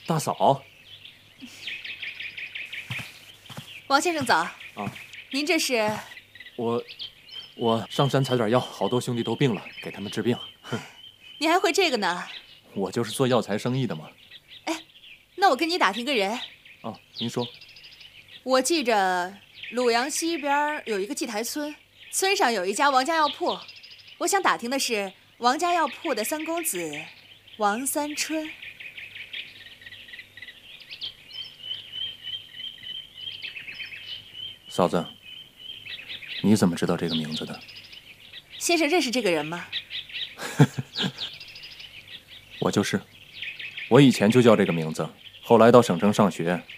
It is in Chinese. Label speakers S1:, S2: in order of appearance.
S1: 大嫂，
S2: 王先生早。
S1: 啊，
S2: 您这是？
S1: 我上山采点药，好多兄弟都病了，给他们治病。
S2: 你还会这个呢？
S1: 我就是做药材生意的嘛。
S2: 哎，那我跟你打听个人。
S1: 哦，您说。
S2: 我记着鲁阳西边有一个祭台村，村上有一家王家药铺，我想打听的是王家药铺的三公子王三春。
S1: 嫂子，你怎么知道这个名字的？
S2: 先生认识这个人吗？
S1: 我就是，我以前就叫这个名字，后来到省城上学，